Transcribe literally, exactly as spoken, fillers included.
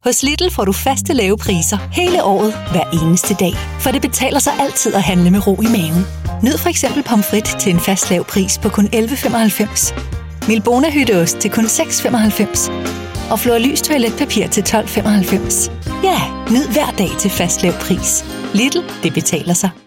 Hos Lidl får du faste lave priser hele året, hver eneste dag. For det betaler sig altid at handle med ro i maven. Nyd for eksempel pomfrit til en fast lav pris på kun elleve femoghalvfems. Milbona hytteost til kun seks femoghalvfems. Og Flor-Lys toiletpapir til tolv femoghalvfems. Ja, nyd hver dag til fast lav pris. Lidl, det betaler sig.